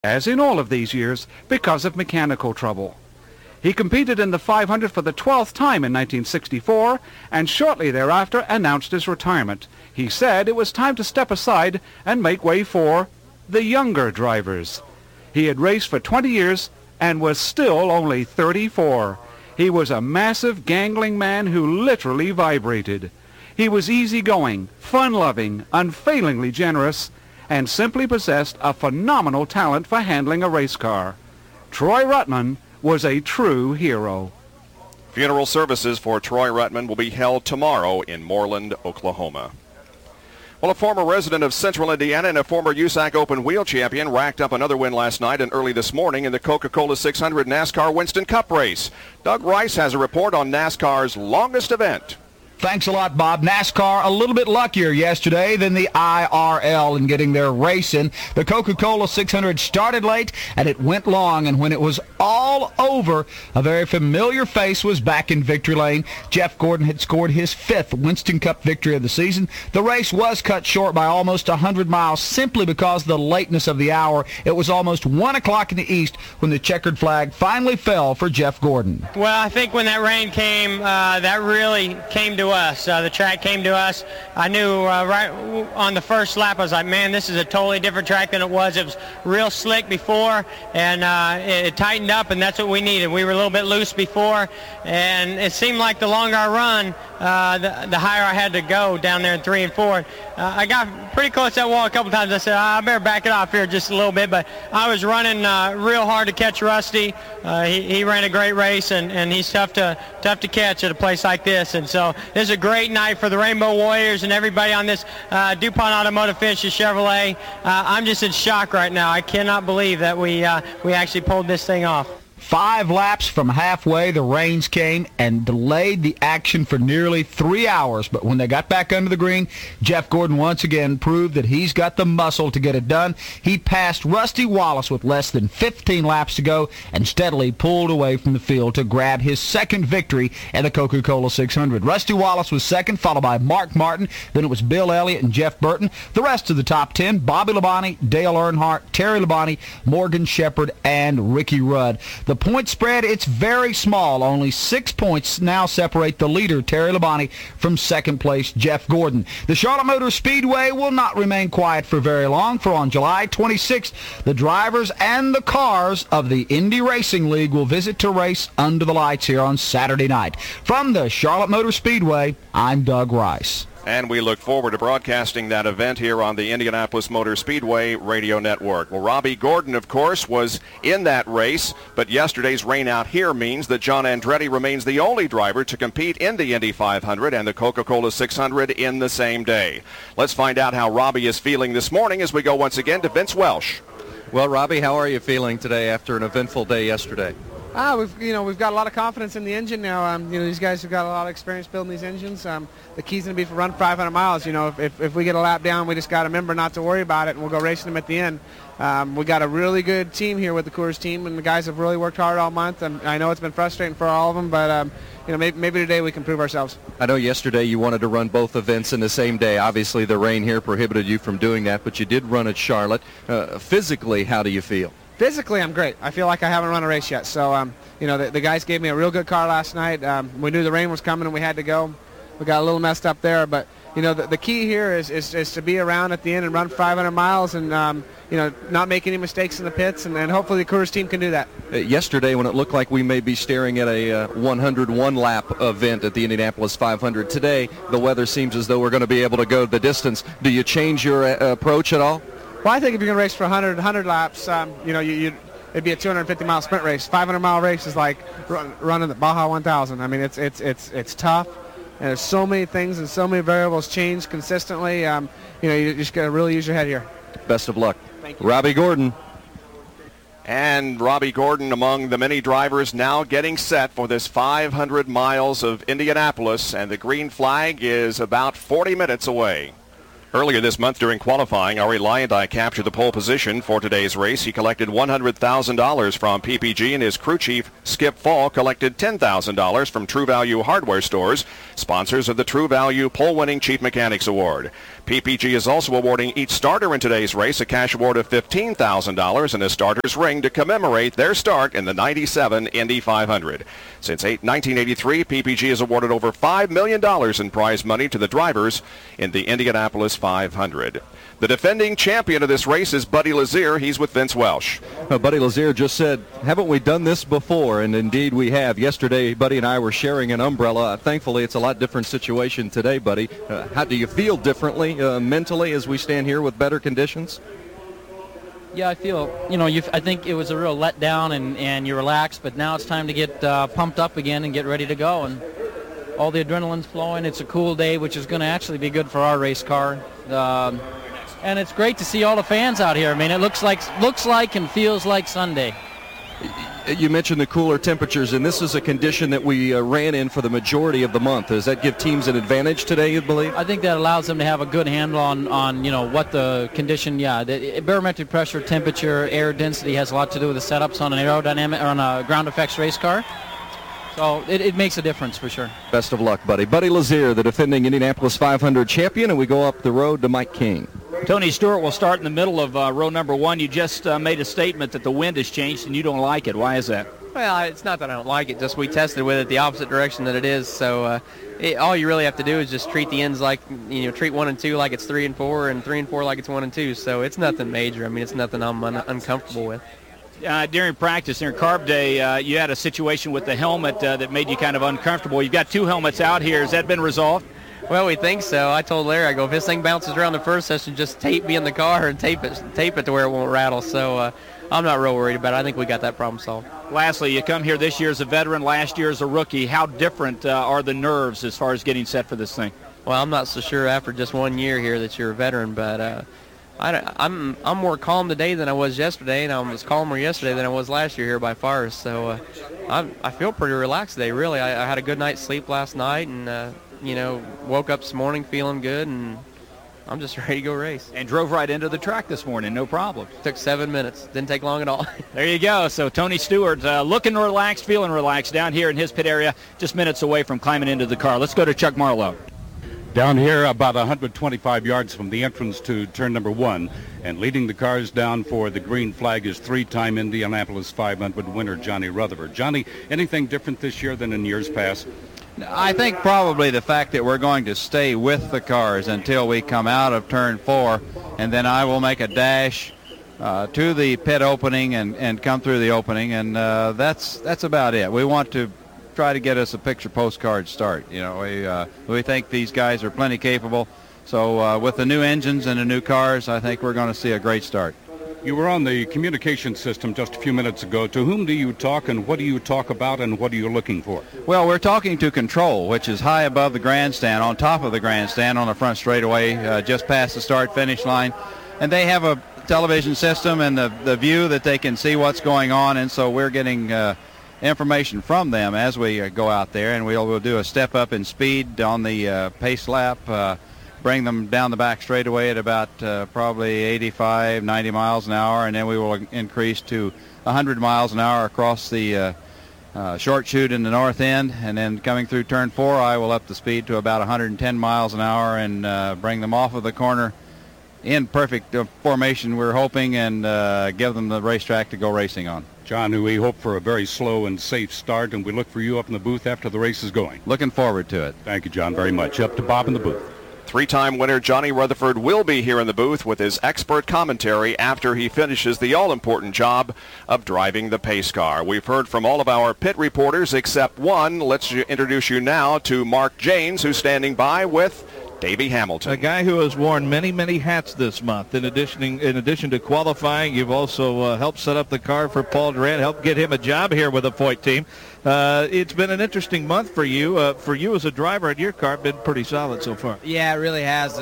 as in all of these years, because of mechanical trouble. He competed in the 500 for the 12th time in 1964 and shortly thereafter announced his retirement. He said it was time to step aside and make way for the younger drivers. He had raced for 20 years and was still only 34. He was a massive, gangling man who literally vibrated. He was easygoing, fun-loving, unfailingly generous, and simply possessed a phenomenal talent for handling a race car. Troy Ruttman was a true hero. Funeral services for Troy Ruttman will be held tomorrow in Moreland, Oklahoma. Well, a former resident of Central Indiana and a former USAC Open Wheel champion racked up another win last night and early this morning in the Coca-Cola 600 NASCAR Winston Cup race. Doug Rice has a report on NASCAR's longest event. Thanks a lot, Bob. NASCAR a little bit luckier yesterday than the IRL in getting their race in. The Coca-Cola 600 started late, and it went long, and when it was all over, a very familiar face was back in victory lane. Jeff Gordon had scored his 5th Winston Cup victory of the season. The race was cut short by almost 100 miles simply because of the lateness of the hour. It was almost 1 o'clock in the east when the checkered flag finally fell for Jeff Gordon. Well, I think when that rain came, that really came to us. The track came to us. I knew right on the first lap, I was like, man, this is a totally different track than it was. It was real slick before, and it tightened up, and that's what we needed. We were a little bit loose before, and it seemed like the longer I run, the higher I had to go down there in 3 and 4. I got pretty close to that wall a couple times. I said, I better back it off here just a little bit, but I was running real hard to catch Rusty. He ran a great race, and he's tough to catch at a place like this, and so this is a great night for the Rainbow Warriors and everybody on this DuPont Automotive Finishes Chevrolet. I'm just in shock right now. I cannot believe that we actually pulled this thing off. 5 laps from halfway, the rains came and delayed the action for nearly 3 hours. But when they got back under the green, Jeff Gordon once again proved that he's got the muscle to get it done. He passed Rusty Wallace with less than 15 laps to go and steadily pulled away from the field to grab his 2nd victory at the Coca-Cola 600. Rusty Wallace was 2nd, followed by Mark Martin. Then it was Bill Elliott and Jeff Burton. The rest of the top 10, Bobby Labonte, Dale Earnhardt, Terry Labonte, Morgan Shepherd, and Ricky Rudd. The point spread, it's very small. Only 6 points now separate the leader, Terry Labonte, from 2nd place, Jeff Gordon. The Charlotte Motor Speedway will not remain quiet for very long, for on July 26th, the drivers and the cars of the Indy Racing League will visit to race under the lights here on Saturday night. From the Charlotte Motor Speedway, I'm Doug Rice. And we look forward to broadcasting that event here on the Indianapolis Motor Speedway Radio Network. Well, Robbie Gordon, of course, was in that race, but yesterday's rain out here means that John Andretti remains the only driver to compete in the Indy 500 and the Coca-Cola 600 in the same day. Let's find out how Robbie is feeling this morning as we go once again to Vince Welsh. Well, Robbie, how are you feeling today after an eventful day yesterday? We've got a lot of confidence in the engine now. These guys have got a lot of experience building these engines. The key's going to be to run 500 miles. If we get a lap down, we just got to remember not to worry about it, and we'll go racing them at the end. We got a really good team here with the Coors team, and the guys have really worked hard all month. And I know it's been frustrating for all of them, but maybe today we can prove ourselves. I know yesterday you wanted to run both events in the same day. Obviously, the rain here prohibited you from doing that, but you did run at Charlotte. Physically, how do you feel? Physically, I'm great. I feel like I haven't run a race yet. So, the guys gave me a real good car last night. We knew the rain was coming and we had to go. We got a little messed up there, but the key here is to be around at the end and run 500 miles and not make any mistakes in the pits, and hopefully the Coors team can do that. Yesterday, when it looked like we may be staring at a 101 lap event at the Indianapolis 500, today the weather seems as though we're going to be able to go the distance. Do you change your approach at all? Well, I think if you're going to race for 100 laps, it'd be a 250-mile sprint race. 500-mile race is like running the Baja 1000. I mean, it's tough, and there's so many things and so many variables change consistently. You just got to really use your head here. Best of luck. Thank you. Robbie Gordon. And Robbie Gordon among the many drivers now getting set for this 500 miles of Indianapolis, and the green flag is about 40 minutes away. Earlier this month during qualifying, Ari Lyondike captured the pole position for today's race. He collected $100,000 from PPG, and his crew chief, Skip Fall, collected $10,000 from True Value Hardware Stores, sponsors of the True Value Pole-Winning Chief Mechanics Award. PPG is also awarding each starter in today's race a cash award of $15,000 and a starter's ring to commemorate their start in the 97 Indy 500. Since 1983, PPG has awarded over $5 million in prize money to the drivers in the Indianapolis 500. The defending champion of this race is Buddy Lazier. He's with Vince Welsh. Buddy Lazier just said, haven't we done this before? And indeed we have. Yesterday, Buddy and I were sharing an umbrella. Thankfully, it's a lot different situation today, Buddy. How do you feel differently mentally as we stand here with better conditions? Yeah, I feel, I think it was a real letdown and you relaxed, but now it's time to get pumped up again and get ready to go. And all the adrenaline's flowing. It's a cool day, which is going to actually be good for our race car. And it's great to see all the fans out here. I mean, it looks like and feels like Sunday. You mentioned the cooler temperatures, and this is a condition that we ran in for the majority of the month. Does that give teams an advantage today, you believe? I think that allows them to have a good handle on what the condition, the barometric pressure, temperature, air density has a lot to do with the setups on an aerodynamic or on a ground effects race car. So it makes a difference for sure. Best of luck, Buddy. Buddy Lazier, the defending Indianapolis 500 champion, and we go up the road to Mike King. Tony Stewart will start in the middle of row number one. You just made a statement that the wind has changed and you don't like it. Why is that? Well, it's not that I don't like it. Just we tested with it the opposite direction that it is. So all you really have to do is just treat the ends like, treat 1 and 2 like it's 3 and 4 and 3 and 4 like it's 1 and 2. So it's nothing major. I mean, it's nothing I'm uncomfortable with. During practice, during carb day, you had a situation with the helmet that made you kind of uncomfortable. You've got 2 helmets out here. Has that been resolved? Well, we think so. I told Larry, I go, if this thing bounces around the first session, just tape me in the car and tape it to where it won't rattle. So I'm not real worried about it. I think we got that problem solved. Lastly, you come here this year as a veteran, last year as a rookie. How different are the nerves as far as getting set for this thing? Well, I'm not so sure after just 1 year here that you're a veteran, but I'm more calm today than I was yesterday, and I was calmer yesterday than I was last year here by far. So I feel pretty relaxed today, really. I had a good night's sleep last night, and woke up this morning feeling good, and I'm just ready to go race. And drove right into the track this morning, no problem. Took 7 minutes. Didn't take long at all. There you go. So Tony Stewart looking relaxed, feeling relaxed down here in his pit area, just minutes away from climbing into the car. Let's go to Chuck Marlowe. Down here about 125 yards from the entrance to turn number 1, and leading the cars down for the green flag is 3-time Indianapolis 500 winner Johnny Rutherford. Johnny, anything different this year than in years past? I think probably the fact that we're going to stay with the cars until we come out of turn 4, and then I will make a dash to the pit opening and come through the opening, and that's about it. We want to try to get us a picture postcard start. We think these guys are plenty capable. So with the new engines and the new cars, I think we're going to see a great start. You were on the communication system just a few minutes ago. To whom do you talk, and what do you talk about, and what are you looking for? Well, we're talking to control, which is high above the grandstand, on top of the grandstand on the front straightaway, just past the start-finish line. And they have a television system and the view that they can see what's going on, and so we're getting information from them as we go out there, and we'll do a step up in speed on the pace lap, bring them down the back straightaway at about probably 85, 90 miles an hour, and then we will increase to 100 miles an hour across the short chute in the north end, and then coming through turn 4, I will up the speed to about 110 miles an hour and bring them off of the corner in perfect formation, we're hoping, and give them the racetrack to go racing on. John, we hope for a very slow and safe start, and we look for you up in the booth after the race is going. Looking forward to it. Thank you, John, very much. Up to Bob in the booth. 3-time winner Johnny Rutherford will be here in the booth with his expert commentary after he finishes the all-important job of driving the pace car. We've heard from all of our pit reporters except one. Let's introduce you now to Mark Janes, who's standing by with Davey Hamilton. A guy who has worn many, many hats this month. In addition to qualifying, you've also helped set up the car for Paul Durant, helped get him a job here with the Foyt team. It's been an interesting month for you. For you as a driver, and your car been pretty solid so far. Yeah, it really has.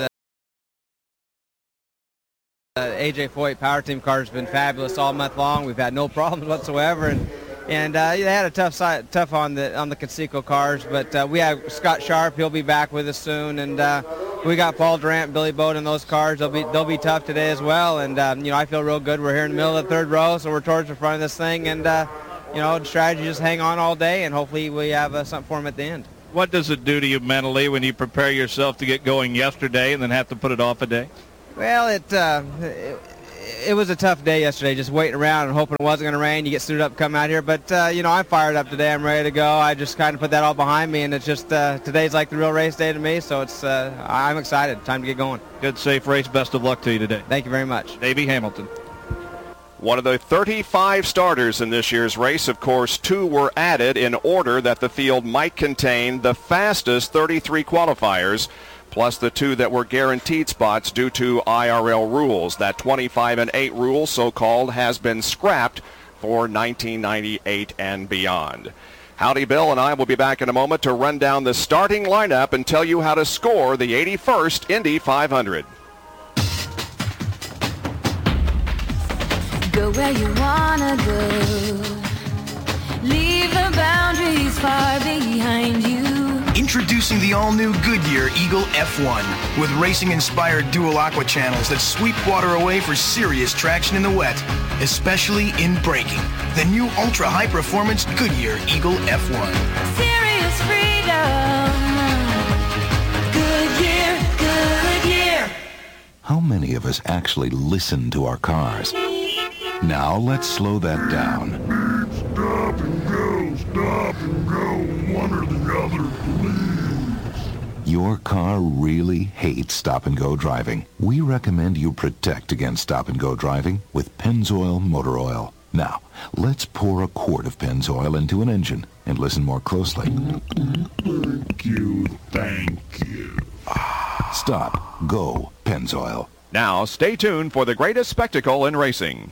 AJ Foyt Power Team car has been fabulous all month long. We've had no problems whatsoever, and they had a tough on the Conseco cars, but we have Scott Sharp. He'll be back with us soon, and we got Paul Durant, Billy Bowden in those cars. They'll be tough today as well. And I feel real good. We're here in the middle of the third row, so we're towards the front of this thing. And the strategy is just hang on all day, and hopefully we have something for them at the end. What does it do to you mentally when you prepare yourself to get going yesterday and then have to put it off a day? Well, it was a tough day yesterday, just waiting around and hoping it wasn't going to rain. You get suited up, come out here. But, I'm fired up today. I'm ready to go. I just kind of put that all behind me, and it's just today's like the real race day to me, so I'm excited. Time to get going. Good, safe race. Best of luck to you today. Thank you very much. Davey Hamilton. One of the 35 starters in this year's race, of course, 2 were added in order that the field might contain the fastest 33 qualifiers, plus the 2 that were guaranteed spots due to IRL rules. That 25-8 rule, so-called, has been scrapped for 1998 and beyond. Howdy Bill and I will be back in a moment to run down the starting lineup and tell you how to score the 81st Indy 500. Go where you wanna go. Leave the boundaries far behind you. Introducing the all-new Goodyear Eagle F1 with racing-inspired dual aqua channels that sweep water away for serious traction in the wet, especially in braking. The new ultra-high-performance Goodyear Eagle F1. Serious freedom. Goodyear, Goodyear. How many of us actually listen to our cars? Now let's slow that down. Stop and go, one or the other, please. Your car really hates stop-and-go driving. We recommend you protect against stop-and-go driving with Pennzoil Motor Oil. Now, let's pour a quart of Pennzoil into an engine and listen more closely. Thank you. Stop. Go. Pennzoil. Now, stay tuned for the greatest spectacle in racing.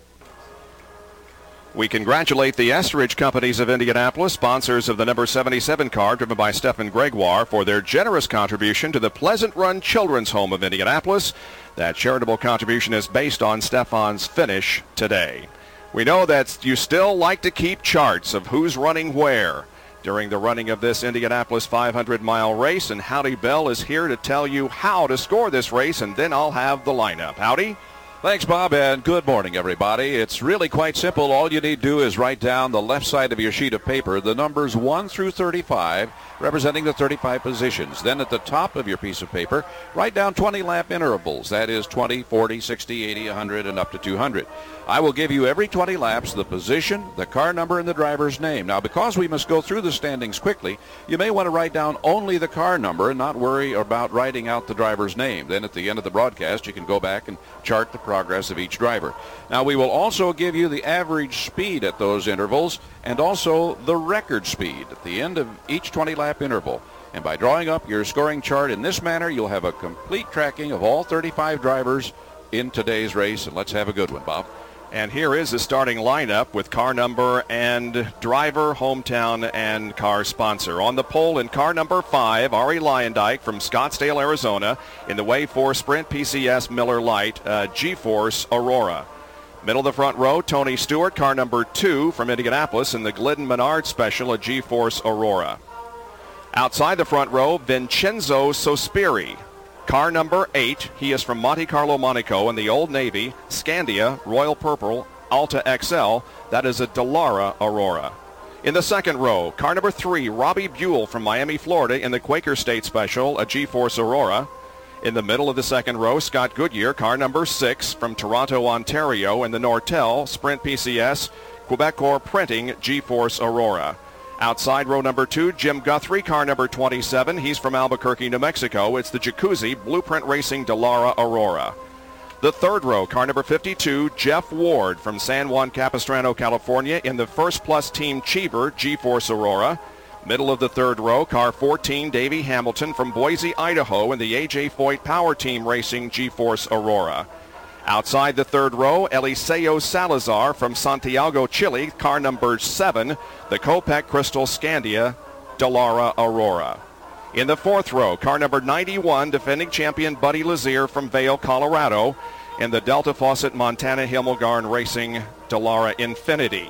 We congratulate the Estridge Companies of Indianapolis, sponsors of the number 77 car driven by Stefan Gregoire, for their generous contribution to the Pleasant Run Children's Home of Indianapolis. That charitable contribution is based on Stefan's finish today. We know that you still like to keep charts of who's running where during the running of this Indianapolis 500-mile race, and Howdy Bell is here to tell you how to score this race, and then I'll have the lineup. Howdy? Thanks, Bob, and good morning, everybody. It's really quite simple. All you need to do is write down the left side of your sheet of paper the numbers 1 through 35, representing the 35 positions. Then at the top of your piece of paper, write down 20 lap intervals. That is 20, 40, 60, 80, 100, and up to 200. I will give you every 20 laps the position, the car number, and the driver's name. Now, because we must go through the standings quickly, you may want to write down only the car number and not worry about writing out the driver's name. Then at the end of the broadcast, you can go back and chart the progress of each driver. Now, we will also give you the average speed at those intervals and also the record speed at the end of each 20-lap interval. And by drawing up your scoring chart in this manner, you'll have a complete tracking of all 35 drivers in today's race. And let's have a good one, Bob. And here is the starting lineup with car number and driver, hometown, and car sponsor. On the pole in car number 5, Ari Leyendijk from Scottsdale, Arizona, in the Wave 4 Sprint PCS Miller Lite G-Force Aurora. Middle of the front row, Tony Stewart, car number 2 from Indianapolis in the Glidden Menard Special, a G-Force Aurora. Outside the front row, Vincenzo Sospiri, car number 8. He is from Monte Carlo, Monaco in the Old Navy, Scandia, Royal Purple, Alta XL. That is a Dallara Aurora. In the second row, car number 3, Robbie Buell from Miami, Florida in the Quaker State Special, a G-Force Aurora. In the middle of the second row, Scott Goodyear, car number 6 from Toronto, Ontario in the Nortel Sprint PCS, Quebecor Printing, G-Force Aurora. Outside row number 2, Jim Guthrie, car number 27. He's from Albuquerque, New Mexico. It's the Jacuzzi Blueprint Racing Dallara Aurora. The third row, car number 52, Jeff Ward from San Juan Capistrano, California in the First Plus Team Cheever G-Force Aurora. Middle of the third row, car 14, Davey Hamilton from Boise, Idaho in the A.J. Foyt Power Team Racing G-Force Aurora. Outside the third row, Eliseo Salazar from Santiago, Chile, car number 7, the Copec Crystal Scandia Dallara Aurora. In the fourth row, car number 91, defending champion Buddy Lazier from Vail, Colorado, in the Delta Faucet Montana Himmelgarn Racing Dallara Infinity.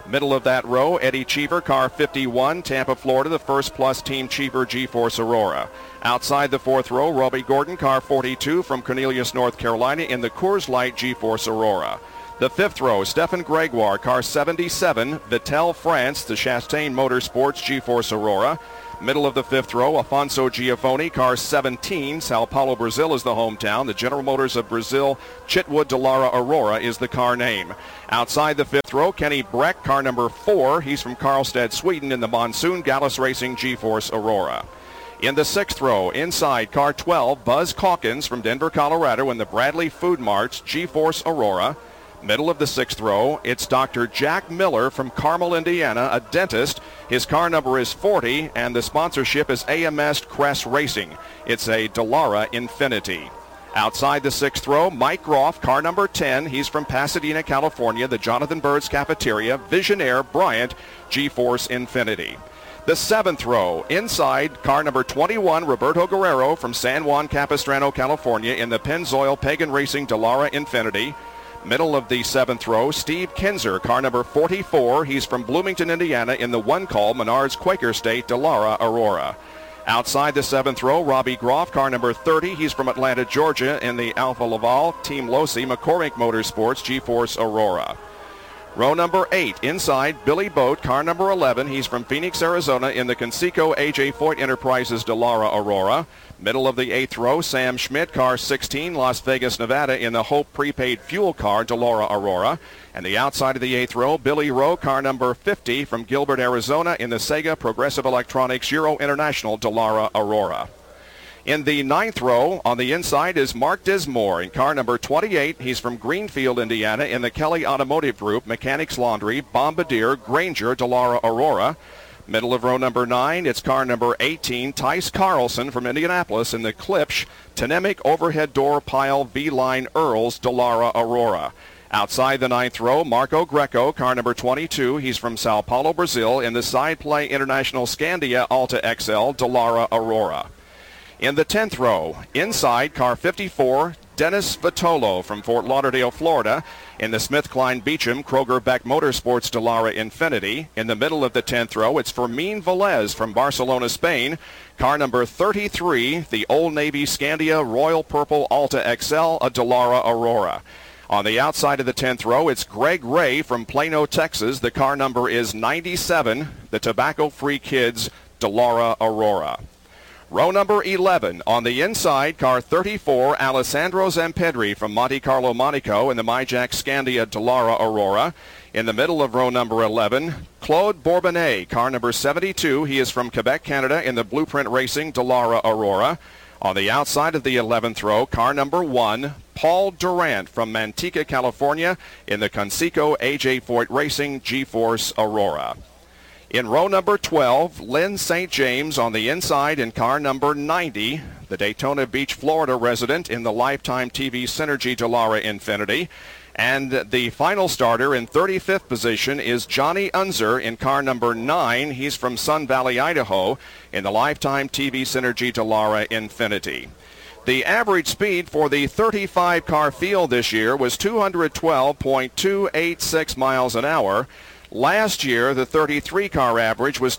Middle of that row, Eddie Cheever, car 51, Tampa, Florida, the First Plus Team Cheever G-Force Aurora. Outside the fourth row, Robbie Gordon, car 42 from Cornelius, North Carolina in the Coors Light G-Force Aurora. The fifth row, Stefan Gregoire, car 77, Vittel, France, the Chastain Motorsports G-Force Aurora. Middle of the fifth row, Afonso Giafoni, car 17, Sao Paulo, Brazil is the hometown. The General Motors of Brazil, Chitwood Dallara Aurora is the car name. Outside the fifth row, Kenny Breck, car number 4. He's from Karlstad, Sweden in the Monsoon Gallus Racing G-Force Aurora. In the sixth row, inside car 12, Buzz Calkins from Denver, Colorado in the Bradley Food Marts G-Force Aurora. Middle of the sixth row, it's Dr. Jack Miller from Carmel, Indiana, a dentist. His car number is 40, and the sponsorship is AMS Crest Racing. It's a Dallara Infinity. Outside the sixth row, Mike Groff, car number 10. He's from Pasadena, California, the Jonathan Bird's Cafeteria, Visionaire Bryant, G-Force Infinity. The seventh row, inside, car number 21, Roberto Guerrero from San Juan Capistrano, California, in the Pennzoil Pagan Racing Dallara Infinity. Middle of the seventh row, Steve Kinzer, car number 44. He's from Bloomington, Indiana, in the one-call Menards Quaker State Dallara Aurora. Outside the seventh row, Robbie Groff, car number 30. He's from Atlanta, Georgia, in the Alfa Laval Team Losi McCormick Motorsports G-Force Aurora. Row number 8, inside, Billy Boat, car number 11. He's from Phoenix, Arizona, in the Conseco A.J. Foyt Enterprises Dallara Aurora. Middle of the eighth row, Sam Schmidt, car 16, Las Vegas, Nevada, in the Hope Prepaid Fuel Car Dallara Aurora. And the outside of the eighth row, Billy Rowe, car number 50, from Gilbert, Arizona, in the Sega Progressive Electronics Euro International Dallara Aurora. In the ninth row, on the inside, is Mark Dismore in car number 28. He's from Greenfield, Indiana, in the Kelly Automotive Group, Mechanics Laundry, Bombardier, Granger, Dallara Aurora. Middle of row number 9, it's car number 18, Tice Carlson from Indianapolis in the Klipsch, Tnemec Overhead Door Pile V-Line Earls, Dallara Aurora. Outside the ninth row, Marco Greco, car number 22. He's from Sao Paulo, Brazil, in the Side Play International Scandia Alta XL, Dallara Aurora. In the 10th row, inside, car 54, Dennis Vitolo from Fort Lauderdale, Florida, in the SmithKline Beecham Kroger Beck Motorsports Dallara Infinity. In the middle of the 10th row, it's Fermin Velez from Barcelona, Spain, car number 33, the Old Navy Scandia Royal Purple Alta XL, a Dallara Aurora. On the outside of the 10th row, it's Greg Ray from Plano, Texas. The car number is 97, the Tobacco Free Kids Dallara Aurora. Row number 11, on the inside, car 34, Alessandro Zampedri from Monte Carlo, Monaco, in the MyJack Scandia Dallara Aurora. In the middle of row number 11, Claude Bourbonnais, car number 72. He is from Quebec, Canada, in the Blueprint Racing Dallara Aurora. On the outside of the 11th row, car number 1, Paul Durant from Manteca, California, in the Conseco A.J. Foyt Racing G-Force Aurora. In row number 12, Lynn St. James on the inside in car number 90, the Daytona Beach, Florida resident in the Lifetime TV Synergy Dallara Infinity. And the final starter in 35th position is Johnny Unzer in car number 9. He's from Sun Valley, Idaho, in the Lifetime TV Synergy Dallara Infinity. The average speed for the 35-car field this year was 212.286 miles an hour. Last year, the 33-car average was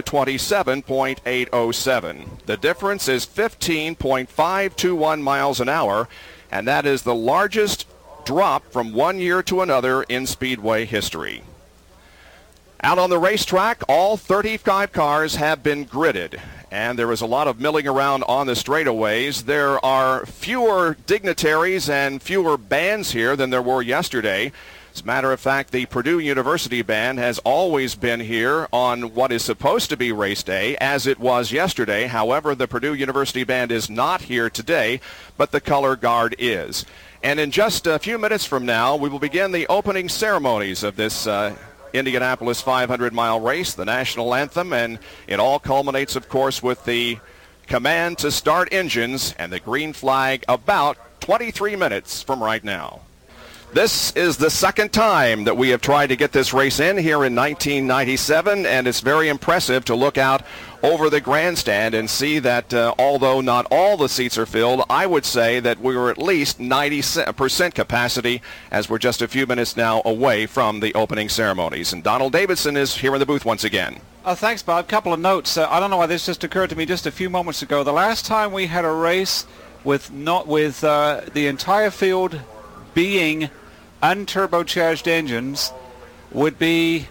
227.807. The difference is 15.521 miles an hour, and that is the largest drop from one year to another in Speedway history. Out on the racetrack, all 35 cars have been gridded, and there is a lot of milling around on the straightaways. There are fewer dignitaries and fewer bands here than there were yesterday. As a matter of fact, the Purdue University Band has always been here on what is supposed to be race day, as it was yesterday. However, the Purdue University Band is not here today, but the color guard is. And in just a few minutes from now, we will begin the opening ceremonies of this Indianapolis 500-mile race, the national anthem, and it all culminates, of course, with the command to start engines and the green flag about 23 minutes from right now. This is the second time that we have tried to get this race in here in 1997, and it's very impressive to look out over the grandstand and see that although not all the seats are filled, I would say that we were at least 90% capacity as we're just a few minutes now away from the opening ceremonies. And Donald Davidson is here in the booth once again. Thanks, Bob. A couple of notes. I don't know why this just occurred to me just a few moments ago. The last time we had a race with the entire field being unturbocharged engines would be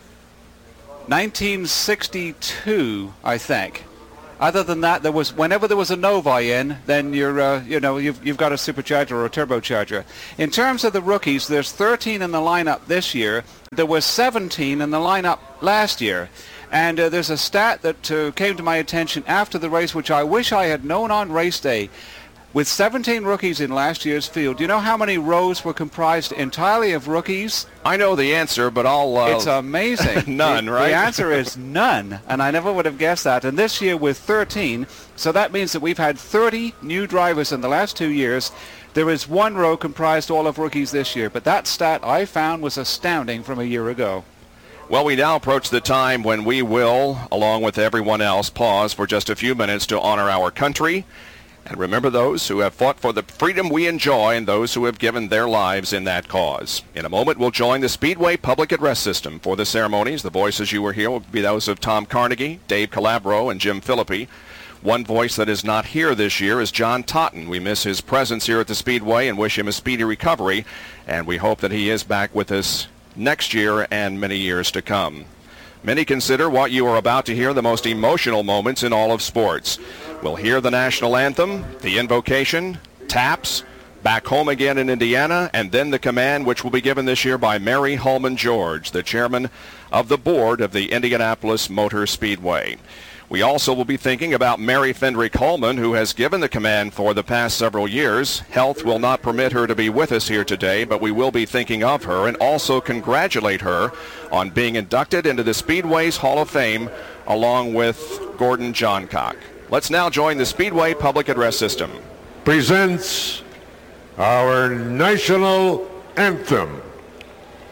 1962, I think. Other than that, whenever there was a Novi in, then you've got a supercharger or a turbocharger. In terms of the rookies, there's 13 in the lineup this year. There was 17 in the lineup last year. And there's a stat that came to my attention after the race, which I wish I had known on race day. With 17 rookies in last year's field, do you know how many rows were comprised entirely of rookies? I know the answer, but It's amazing. None, right? The answer is none, and I never would have guessed that. And this year with 13, so that means that we've had 30 new drivers in the last 2 years. There is one row comprised all of rookies this year, but that stat I found was astounding from a year ago. Well, we now approach the time when we will, along with everyone else, pause for just a few minutes to honor our country and remember those who have fought for the freedom we enjoy and those who have given their lives in that cause. In a moment, we'll join the Speedway public address system for the ceremonies. The voices you will hear will be those of Tom Carnegie, Dave Calabro, and Jim Philippi. One voice that is not here this year is John Totten. We miss his presence here at the Speedway and wish him a speedy recovery, and we hope that he is back with us next year and many years to come. Many consider what you are about to hear the most emotional moments in all of sports. We'll hear the national anthem, the invocation, taps, back home again in Indiana, and then the command which will be given this year by Mary Holman George, the chairman of the board of the Indianapolis Motor Speedway. We also will be thinking about Mary Fendrick Holman, who has given the command for the past several years. Health will not permit her to be with us here today, but we will be thinking of her and also congratulate her on being inducted into the Speedway's Hall of Fame along with Gordon Johncock. Let's now join the Speedway public address system. Presents our national anthem.